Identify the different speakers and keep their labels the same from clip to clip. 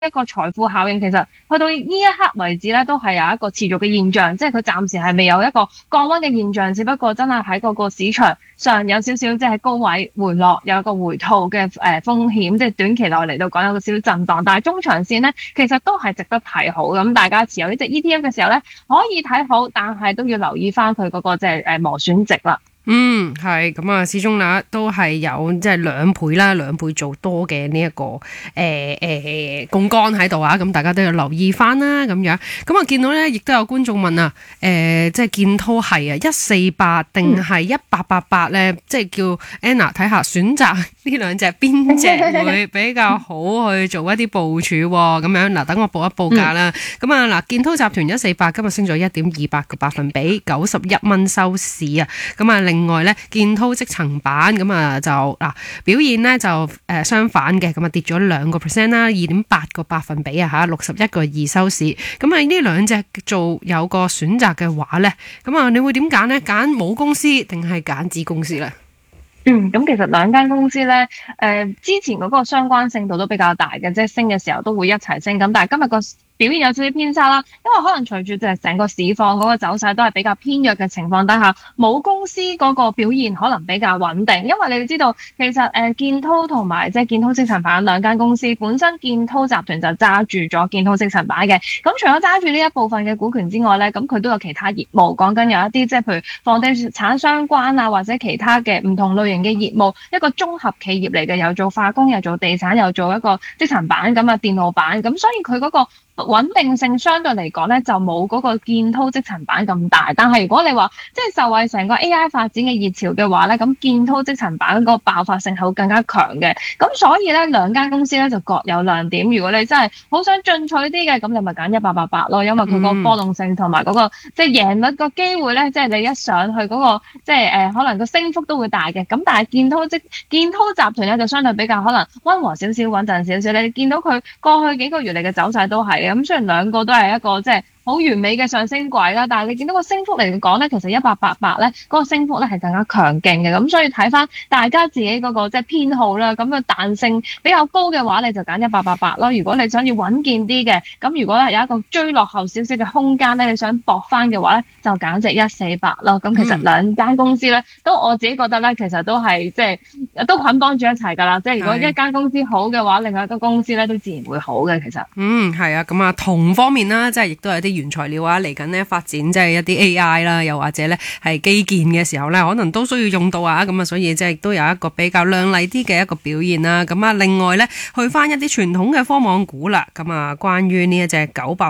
Speaker 1: 一個財富效應，其實去到呢一刻為止咧，都係有一個持續嘅現象，即係佢暫時係未有一個降溫嘅現象，只不過真係喺嗰個市場上有少少即係高位回落，有一個回吐嘅風險，即係短期內嚟到講有個少少震盪，但係中長線咧，其實都係值得睇好。咁大家持有呢隻 ETF 嘅時候咧，可以睇好，但係都要留意翻佢嗰個即係磨損值啦。
Speaker 2: 係咁啊，始終啦都係有即係兩倍啦，兩倍做多嘅呢一個槓桿喺度啊，咁大家都要留意翻啦，咁樣咁啊，見到咧亦都有觀眾問啊，即係建滔係啊148定係1888咧，即係叫 Anna 睇下選擇呢兩隻邊隻會比較好去做一啲部署咁樣嗱，等我報一報價啦。咁啊嗱，建滔集團148今日升咗1.28個百分比，91蚊收市啊。咁啊另外咧，建滔積層板咁啊就表現咧就相反嘅，咁啊跌咗2%啦，2.8個百分比啊吓，61個2收市。咁啊呢兩隻做有個選擇嘅話咧，咁啊你會點揀咧？揀母公司定係揀子公司咧？
Speaker 1: 咁其實兩間公司咧，之前嗰個相關性度都比較大嘅，即係升嘅時候都會一齊升。咁但係今日個表現有少少偏差啦，因為可能隨住就係成個市況嗰個走勢都係比較偏弱嘅情況底下，母公司嗰個表現可能比較穩定。因為你知道其實建滔同埋即係建滔積層板兩間公司本身，建滔集團就揸住咗建滔積層板嘅。咁除咗揸住呢一部分嘅股權之外咧，咁佢都有其他業務，講緊有一啲即係譬如房地產相關啊，或者其他嘅唔同類型嘅業務，一個綜合企業嚟嘅，又做化工，又做地產，又做一個積層板咁啊電路板，咁所以佢嗰個穩定性相對嚟講咧，就冇嗰個建滔積層板咁大。但係如果你話即係受惠成個 AI 發展嘅熱潮嘅話咧，咁建滔積層板嗰個爆發性係會更加強嘅。咁所以咧，兩間公司咧就各有亮點。如果你真係好想進取啲嘅，咁你咪揀1888咯，因為佢個波動性同埋嗰個即係贏率個機會咧，即係你一上去嗰個即係可能個升幅都會大嘅。咁但係建滔集團咧就相對比較可能溫和少少、穩陣少少。你見到佢過去幾個月嚟嘅走勢都係咁，雖然兩個都係一個即係好完美嘅上升軌啦，但係你見到個升幅嚟講咧，其實1888咧嗰個升幅咧係更加強勁嘅。咁所以睇翻大家自己嗰個即係偏好啦，咁嘅彈性比較高嘅話，你就揀1888咯。如果你想要穩健啲嘅，咁如果係有一個追落後少少嘅空間咧，你想搏翻嘅話咧，就揀隻148咯。咁其實兩間公司咧，都我自己覺得咧，其實都係即係都捆綁住一齊㗎啦。即係如果一間公司好嘅話，另外一間公司咧都自然會好嘅。其實
Speaker 2: 係啊，咁啊銅方面啦，即係亦都有啲原材料啊，嚟緊呢發展即係一啲 AI 啦，又或者咧係基建嘅時候咧，可能都需要用到啊，咁啊，所以即係都有一個比較亮麗啲嘅一個表現啦。咁啊，另外咧去翻一啲傳統嘅科網股啦，咁啊，關於呢一隻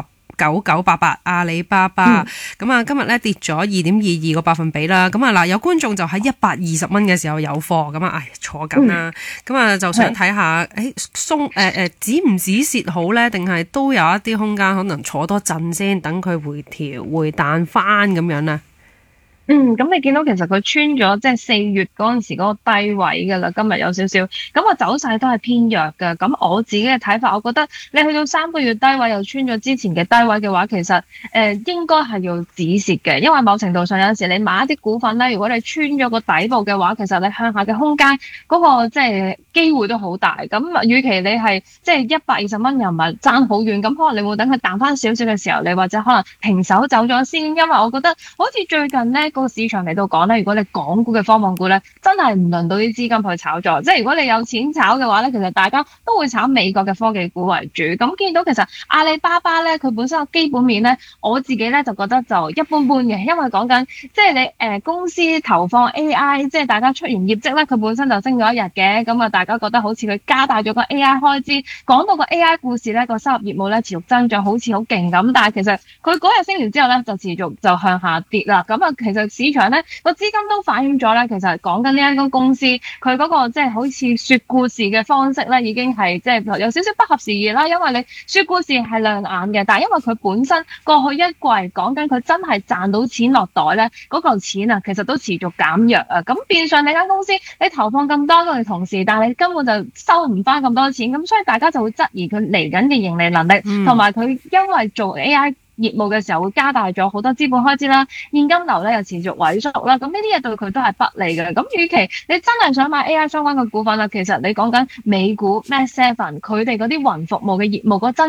Speaker 2: 9988阿里巴巴，咁啊今日咧跌咗2.22個百分比啦。咁啊嗱，有觀眾就喺120蚊嘅時候有貨，咁啊坐緊啦，咁啊就想睇下止唔止蝕好咧，定係都有一啲空間可能坐多陣先，等佢回調回彈翻咁樣咧？
Speaker 1: 咁你見到其實佢穿咗即係4月嗰陣時嗰個低位㗎啦，今日有少少，咁個走勢都係偏弱嘅。咁我自己嘅睇法，我覺得你去到3個月低位又穿咗之前嘅低位嘅話，其實應該係要止蝕嘅，因為某程度上有陣時你買一啲股份咧，如果你穿咗個底部嘅話，其實你向下嘅空間嗰個即係機會都好大。咁與其你係即係120蚊又唔係爭好遠，咁可能你會等佢彈翻少少嘅時候，你或者可能平手走咗先，因為我覺得好似最近咧個市場嚟到講咧，如果你港股嘅科網股咧，真係唔輪到啲資金去炒作。即係如果你有錢炒嘅話咧，其實大家都會炒美國嘅科技股為主。咁見到其實阿里巴巴咧，佢本身個基本面咧，我自己咧就覺得就一般般嘅，因為講緊即係你公司投放 AI， 即係大家出完業績咧，佢本身就升咗一日嘅。咁啊，大家覺得好似佢加大咗個 AI 開支，講到個 AI 故事咧，個收入業務咧持續增長，好似好勁咁。但係其實佢嗰日升完之後咧，就持續就向下跌啦。咁啊，其實市場咧個資金都反映咗咧，其實講緊呢間公司佢嗰個即係好似說故事嘅方式咧，已經係即係有少少不合時宜啦。因為你說故事係亮眼嘅，但係因為佢本身過去一季講緊佢真係賺到錢落袋咧，嗰嚿錢啊，其實都持續減弱啊。咁變相你間公司你投放咁多嘅同時，但係你根本就收唔翻咁多錢，咁所以大家就會質疑佢嚟緊嘅盈利能力，同埋佢因為做 AI業務嘅時候會加大咗好多資本開支啦，現金流咧又持續萎縮啦，咁呢啲嘢對佢都係不利嘅。咁與其你真係想買 AI 相關嘅股份啦，其實你講緊美股 Mag7，佢哋嗰啲雲服務嘅業務嗰增